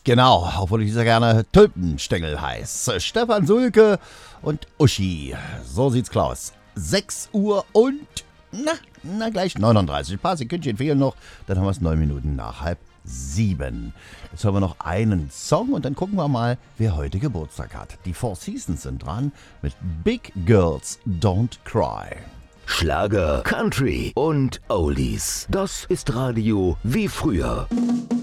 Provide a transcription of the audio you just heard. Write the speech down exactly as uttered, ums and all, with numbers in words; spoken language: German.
Genau, obwohl ich sehr gerne Tulpenstängel heiß. Stefan Sulke und Uschi. So sieht's aus. sechs Uhr und, na, na gleich neununddreißig. Ein paar Sekündchen fehlen noch. Dann haben wir es neun Minuten nach halb sieben. Jetzt haben wir noch einen Song und dann gucken wir mal, wer heute Geburtstag hat. Die Four Seasons sind dran mit Big Girls Don't Cry. Schlager, Country und Oldies. Das ist Radio wie früher.